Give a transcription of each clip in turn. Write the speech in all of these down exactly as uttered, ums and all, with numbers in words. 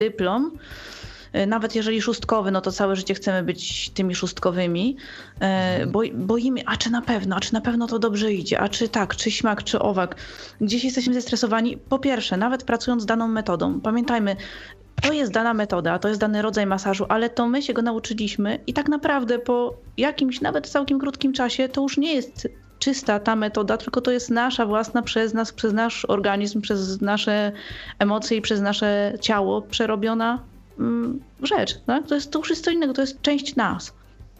dyplom, nawet jeżeli szóstkowy, no to całe życie chcemy być tymi szóstkowymi. Bo, boimy, a czy na pewno, a czy na pewno to dobrze idzie, a czy tak, czy śmak, czy owak. Gdzieś jesteśmy zestresowani. Po pierwsze, nawet pracując z daną metodą, pamiętajmy, to jest dana metoda, to jest dany rodzaj masażu, ale to my się go nauczyliśmy i tak naprawdę po jakimś nawet całkiem krótkim czasie to już nie jest czysta ta metoda, tylko to jest nasza własna przez nas, przez nasz organizm, przez nasze emocje i przez nasze ciało przerobiona mm, rzecz. Tak? To jest, to już jest co innego, to jest część nas.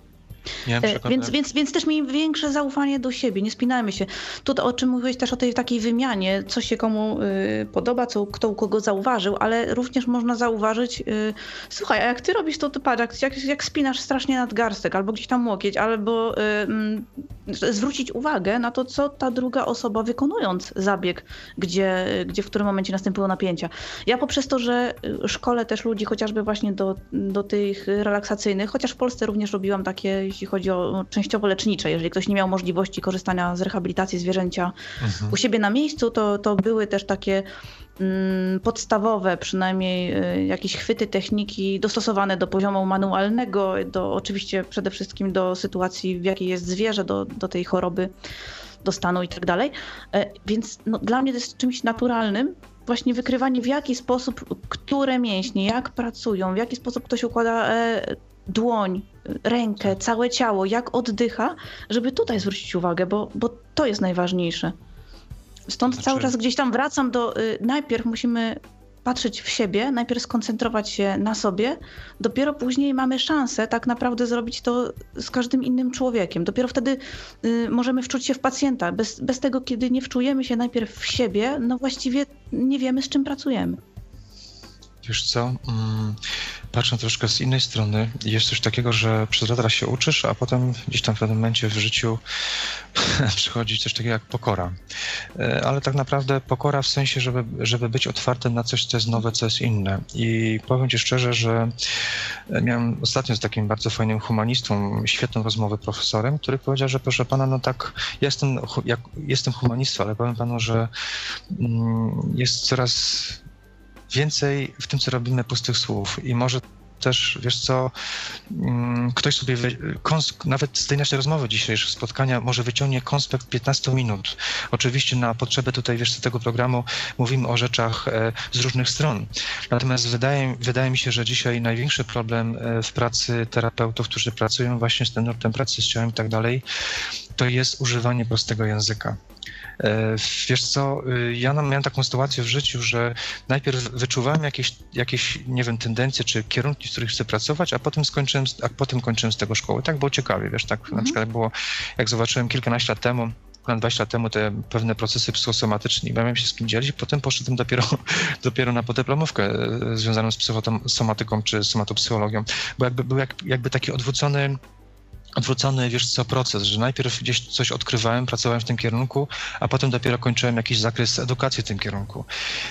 Więc, więc, więc też miejmy większe zaufanie do siebie, nie spinajmy się. Tu o czym mówiłeś też o tej takiej wymianie, co się komu y, podoba, co, kto u kogo zauważył, ale również można zauważyć, y, słuchaj, a jak ty robisz to, to patrz, jak, jak spinasz strasznie nadgarstek, albo gdzieś tam łokieć, albo y, y, zwrócić uwagę na to, co ta druga osoba wykonując zabieg, gdzie, gdzie w którym momencie następują napięcia. Ja poprzez to, że szkolę też ludzi chociażby właśnie do, do tych relaksacyjnych, chociaż w Polsce również robiłam takie, jeśli chodzi o częściowo lecznicze, jeżeli ktoś nie miał możliwości korzystania z rehabilitacji zwierzęcia mhm. u siebie na miejscu, to, to były też takie mm, podstawowe, przynajmniej y, jakieś chwyty, techniki dostosowane do poziomu manualnego, do, oczywiście przede wszystkim do sytuacji, w jakiej jest zwierzę, do, do tej choroby, do stanu i tak dalej. Więc no, dla mnie to jest czymś naturalnym, właśnie wykrywanie, w jaki sposób, które mięśnie, jak pracują, w jaki sposób ktoś układa e, dłoń, rękę, całe ciało, jak oddycha, żeby tutaj zwrócić uwagę, bo, bo to jest najważniejsze. Stąd znaczy... cały czas gdzieś tam wracam do, y, najpierw musimy patrzeć w siebie, najpierw skoncentrować się na sobie, dopiero później mamy szansę tak naprawdę zrobić to z każdym innym człowiekiem. Dopiero wtedy y, możemy wczuć się w pacjenta. Bez, bez tego, kiedy nie wczujemy się najpierw w siebie, no właściwie nie wiemy, z czym pracujemy. Wiesz co, patrząc troszkę z innej strony, jest coś takiego, że przez lata się uczysz, a potem gdzieś tam w pewnym momencie w życiu przychodzi coś takiego jak pokora. Ale tak naprawdę pokora w sensie, żeby, żeby być otwartym na coś, co jest nowe, co jest inne. I powiem ci szczerze, że miałem ostatnio z takim bardzo fajnym humanistą świetną rozmowę, profesorem, który powiedział, że proszę pana, no tak, ja jestem, jak, jestem humanistą, ale powiem panu, że jest coraz więcej w tym, co robimy, pustych słów i może też, wiesz co, ktoś sobie, nawet z tej naszej rozmowy dzisiejszej, spotkania, może wyciągnie konspekt piętnaście minut. Oczywiście na potrzeby tutaj, wiesz co, tego programu mówimy o rzeczach z różnych stron. Natomiast wydaje, wydaje mi się, że dzisiaj największy problem w pracy terapeutów, którzy pracują właśnie z tym nurtem pracy z ciałem i tak dalej, to jest używanie prostego języka. Wiesz co, ja miałem taką sytuację w życiu, że najpierw wyczuwałem jakieś, jakieś, nie wiem, tendencje czy kierunki, w których chcę pracować, a potem skończyłem, a potem kończyłem z tego szkoły. Tak było ciekawie, wiesz, tak mm-hmm. na przykład było, jak zobaczyłem kilkanaście lat temu, ponad dwadzieścia lat temu te pewne procesy psychosomatyczne i miałem się z kim dzielić, potem poszedłem dopiero, dopiero na podyplomówkę związaną z psychosomatyką czy somatopsychologią, bo jakby był jak, jakby taki odwrócony odwrócony, wiesz co, proces, że najpierw gdzieś coś odkrywałem, pracowałem w tym kierunku, a potem dopiero kończyłem jakiś zakres edukacji w tym kierunku.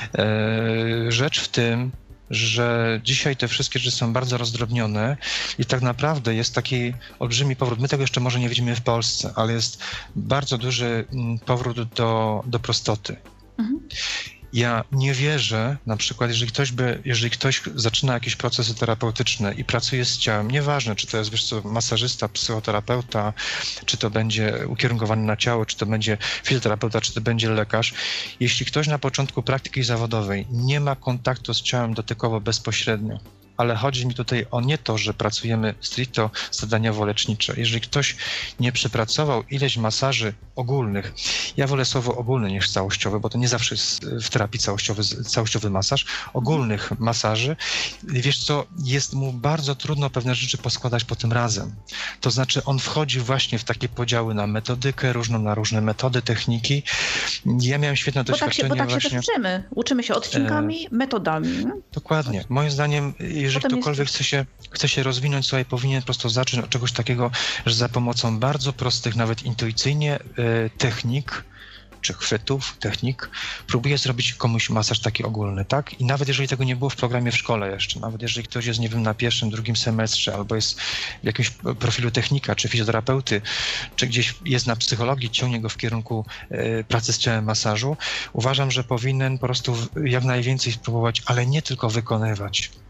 Eee, rzecz w tym, że dzisiaj te wszystkie rzeczy są bardzo rozdrobnione i tak naprawdę jest taki olbrzymi powrót. My tego jeszcze może nie widzimy w Polsce, ale jest bardzo duży powrót do, do prostoty. Mhm. Ja nie wierzę, na przykład, jeżeli ktoś by, jeżeli ktoś zaczyna jakieś procesy terapeutyczne i pracuje z ciałem, nieważne, czy to jest, wiesz co, masażysta, psychoterapeuta, czy to będzie ukierunkowany na ciało, czy to będzie fizjoterapeuta, czy to będzie lekarz. Jeśli ktoś na początku praktyki zawodowej nie ma kontaktu z ciałem dotykowo bezpośrednio, ale chodzi mi tutaj o nie to, że pracujemy stricte zadaniowo-lecznicze. Jeżeli ktoś nie przepracował ileś masaży ogólnych, ja wolę słowo ogólny niż całościowy, bo to nie zawsze jest w terapii całościowy, całościowy masaż, ogólnych masaży, wiesz co, jest mu bardzo trudno pewne rzeczy poskładać potem razem. To znaczy on wchodzi właśnie w takie podziały na metodykę różną, na różne metody, techniki. Ja miałem świetne doświadczenie. Bo tak się, bo tak właśnie, się też uczymy. Uczymy się odcinkami, e, metodami. Dokładnie. Moim zdaniem, jeżeli Potem ktokolwiek jest... chce, się, chce się rozwinąć, słuchaj, powinien po prostu zacząć od czegoś takiego, że za pomocą bardzo prostych, nawet intuicyjnie, e, technik czy chwytów, technik, próbuje zrobić komuś masaż taki ogólny, tak? I nawet jeżeli tego nie było w programie w szkole jeszcze, nawet jeżeli ktoś jest, nie wiem, na pierwszym, drugim semestrze, albo jest w jakimś profilu technika, czy fizjoterapeuty, czy gdzieś jest na psychologii, ciągnie go w kierunku y, pracy z ciałem masażu, uważam, że powinien po prostu jak najwięcej spróbować, ale nie tylko wykonywać.